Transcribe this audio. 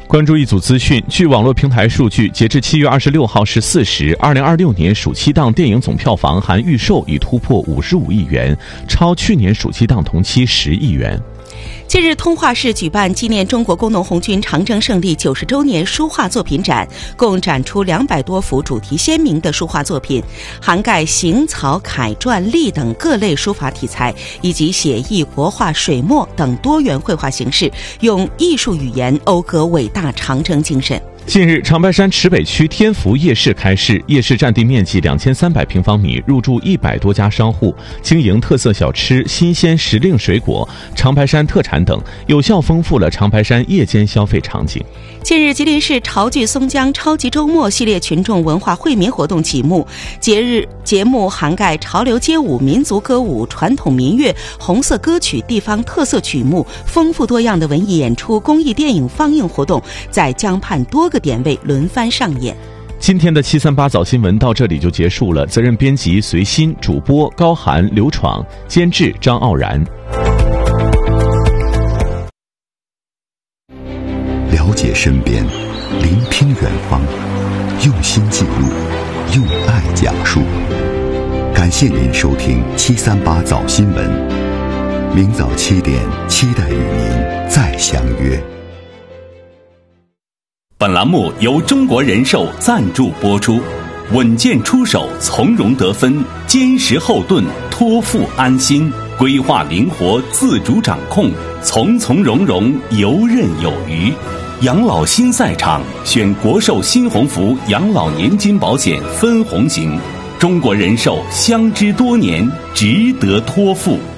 关注一组资讯，据网络平台数据，截至7月26号14时，2026年暑期档电影总票房含预售已突破55亿元，超去年暑期档同期10亿元。 近日，通化市举办纪念中国工农红军长征胜利90周年书画作品展，共展出200多幅主题鲜明的书画作品，涵盖行草、楷篆、隶等各类书法题材，以及写意、国画、水墨等多元绘画形式，用艺术语言讴歌伟大长征精神。 近日，长白山池北区天福夜市开市，夜市占地面积2300平方米，入驻100多家商户，经营特色小吃、新鲜时令水果、长白山特产等，有效丰富了长白山夜间消费场景。 近日，吉林市潮剧松江超级周末系列群众文化惠民活动启幕，节目涵盖潮流街舞、民族歌舞、传统民乐、红色歌曲、地方特色曲目，丰富多样的文艺演出、公益电影放映活动在江畔多个点位轮番上演。 今天的738早新闻到这里就结束了，责任编辑随心，主播高涵、刘闯，监制张傲然。 了解身边，聆听远方，用心记录，用爱讲述。感谢您收听738早新闻，明早7点，期待与您再相约。 本栏目由中国人寿赞助播出，稳健出手，从容得分，坚实后盾，托付安心，规划灵活，自主掌控，从从容容，游刃有余。养老新赛场，选国寿新鸿福养老年金保险分红型，中国人寿相知多年，值得托付。